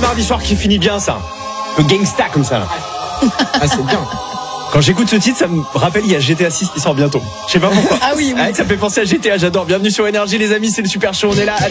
mardi soir qui finit bien, ça. Le gangsta comme ça, là. Ah, c'est bien. Quand j'écoute ce titre, ça me rappelle, il y a GTA 6 qui sort bientôt. Je sais pas pourquoi. Ah oui. Ça me fait penser à GTA, j'adore. Bienvenue sur Énergie, les amis, c'est le Super Show, on est là.